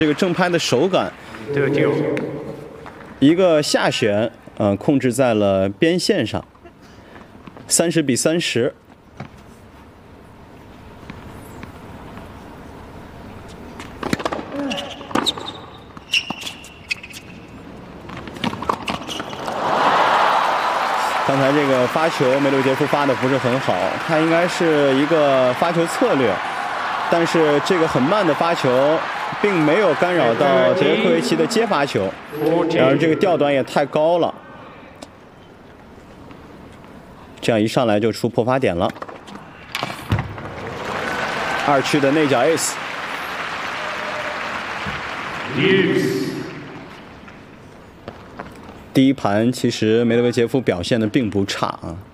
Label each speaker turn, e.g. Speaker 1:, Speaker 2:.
Speaker 1: 这个正拍的手感，一个下旋，控制在了边线上，30比30。刚才这个发球，梅德韦杰夫发的不是很好，他应该是一个发球策略，但是这个很慢的发球并没有干扰到杰科维奇的接发球，然而这个吊端也太高了，这样一上来就出破发点了。2区的内角 ace。第一盘其实梅德韦杰夫表现的并不差啊。